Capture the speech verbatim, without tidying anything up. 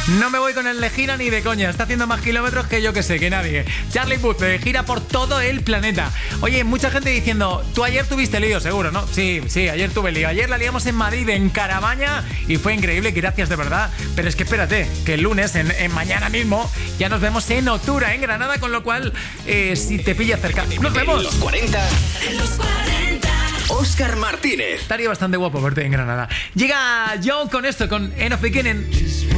No me voy con el de gira ni de coña. Está haciendo más kilómetros que yo que sé, que nadie. Charlie Puth eh, gira por todo el planeta. Oye, mucha gente diciendo, tú ayer tuviste lío, seguro, ¿no? Sí, sí, ayer tuve lío. Ayer la liamos en Madrid, en Caravaña, y fue increíble, gracias de verdad. Pero es que espérate, que el lunes, en, en mañana mismo, ya nos vemos en Otura, en Granada, con lo cual, eh, si te pilla cerca, nos vemos. En los cuarenta. En los cuarenta. Óscar Martínez. Estaría bastante guapo verte en Granada. Llega Joe con esto, con End of Beginning.